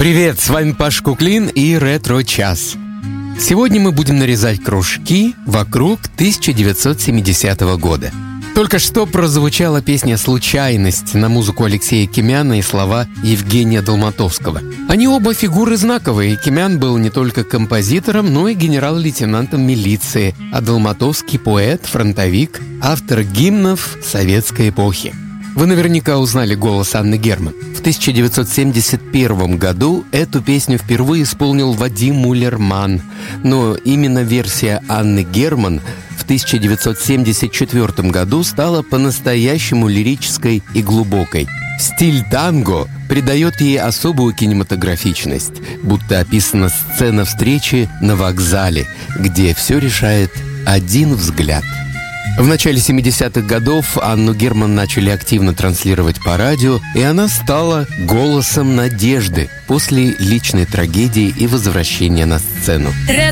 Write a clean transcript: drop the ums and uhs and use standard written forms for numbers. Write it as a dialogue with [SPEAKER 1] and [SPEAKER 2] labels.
[SPEAKER 1] Привет, с вами Паш Куклин и Ретро-час. Сегодня мы будем нарезать кружки вокруг 1970 года. Только что прозвучала песня «Случайность» на музыку Алексея Кимяна и слова Евгения Долматовского. Они оба фигуры знаковые. Кимян был не только композитором, но и генерал-лейтенантом милиции, а Долматовский — поэт, фронтовик, автор гимнов советской эпохи. Вы наверняка узнали голос Анны Герман. В 1971 году эту песню впервые исполнил Вадим Муллерман. Но именно версия Анны Герман в 1974 году стала по-настоящему лирической и глубокой. Стиль танго придает ей особую кинематографичность, будто описана сцена встречи на вокзале, где все решает один взгляд. В начале 70-х годов Анну Герман начали активно транслировать по радио, и она стала голосом надежды после личной трагедии и возвращения на сцену.